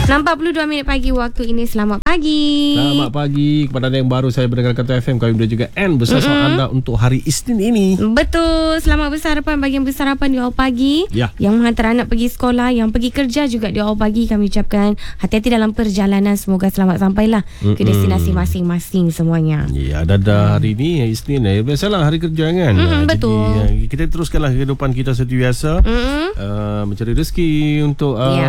6.42 pagi waktu ini. Selamat pagi. Selamat pagi kepada anda yang baru saya mendengar Kata FM. Kami dan juga N bersama anda untuk hari Isnin ini. Betul. Selamat bersarapan bagi yang bersarapan di awal pagi. Ya. Yang menghantar anak pergi sekolah, yang pergi kerja juga di awal pagi. Kami ucapkan hati-hati dalam perjalanan. Semoga selamat sampailah ke destinasi masing-masing semuanya. Ya, dah hari ini Isnin. Biasalah hari kerja kan. Betul. Jadi, kita teruskanlah kehidupan kita seperti biasa. Mencari rezeki untuk